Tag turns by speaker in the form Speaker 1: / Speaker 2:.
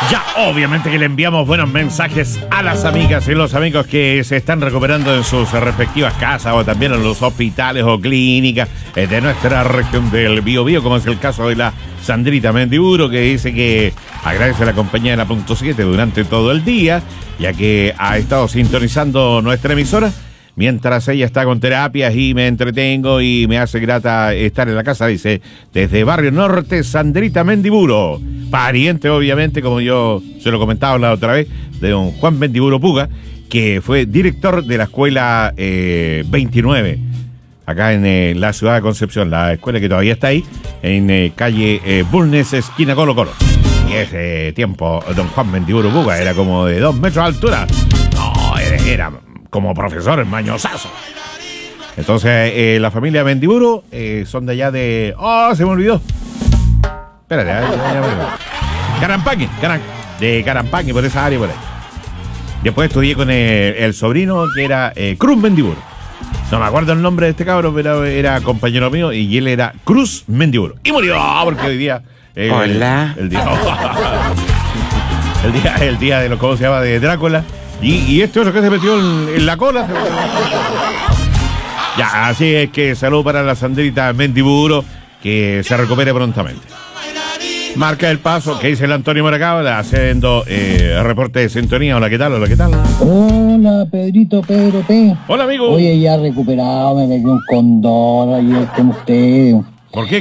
Speaker 1: Ya, obviamente que le enviamos buenos mensajes a las amigas y los amigos que se están recuperando en sus respectivas casas o también en los hospitales o clínicas de nuestra región del Biobío, como es el caso de la Sandrita Mendiburo, que dice que agradece la compañía de la Punto 7 durante todo el día, ya que ha estado sintonizando nuestra emisora mientras ella está con terapias y me entretengo y me hace grata estar en la casa, dice, desde Barrio Norte, Sandrita Mendiburo, pariente obviamente, como yo se lo comentaba la otra vez, de don Juan Mendiburo Puga, que fue director de la escuela 29, acá en la ciudad de Concepción, la escuela que todavía está ahí, en calle Bulnes, esquina Colo Colo. Y ese tiempo, don Juan Mendiburo Puga era como de 2 metros de altura. No, era como profesor en mañosazo. Entonces, la familia Mendiburo son de allá de... ¡Oh, se me olvidó! Espérate, Carampaque, de Carampaque, por esa área por ahí. Después estudié con el sobrino que era Cruz Mendiburo. No me acuerdo el nombre de este cabrón, pero era compañero mío y él era Cruz Mendiburo. Y murió porque hoy día...
Speaker 2: Hola.
Speaker 1: El día de lo, ¿cómo se llama? De Drácula. Y este otro que se metió en la cola. Ya, así es que saludo para la Sandrita Mendiburo, que se recupere prontamente. Marca el paso, que dice el Antonio Moracaba, haciendo reporte de sintonía. Hola, ¿qué tal? Hola, ¿qué tal?
Speaker 3: Hola, Pedro P.
Speaker 1: Hola, amigo.
Speaker 3: Oye, ya recuperado, me pegué un condón ayer con ustedes.
Speaker 1: ¿Por qué?